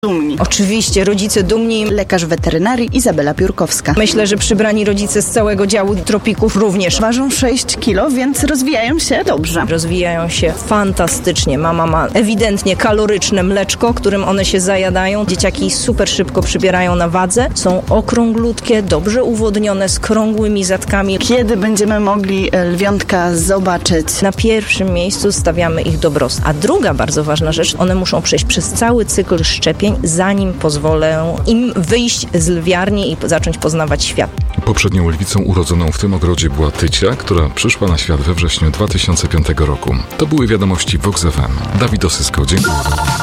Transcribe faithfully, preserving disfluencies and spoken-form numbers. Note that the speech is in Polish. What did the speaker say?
dumni. Oczywiście, rodzice dumni. Lekarz weterynarii Izabela Piórkowska. Myślę, że przybrani rodzice z całego działu tropików również. Ważą sześć kilo, więc rozwijają się dobrze. Rozwijają się fantastycznie. Mama ma ewidentnie kaloryczne mleczko, którym one się zajadają. Dzieciaki super szybko przybierają na wadze. Są okrąglutkie, dobrze uwodnione, z krągłymi zadkami. Kiedy będziemy mogli lwiątka zobaczyć? Na pierwszym miejscu stawiamy ich dobrostan. A druga bardzo ważna rzecz, one muszą przejść przez cały cykl szczepień, zanim pozwolę im wyjść z lwiarni i zacząć poznawać świat. Poprzednią lwicą urodzoną w tym ogrodzie była Tycia, która przyszła na świat we wrześniu dwa tysiące piątego roku. To były wiadomości Vox F M. Dawid Osysko, dziękuję.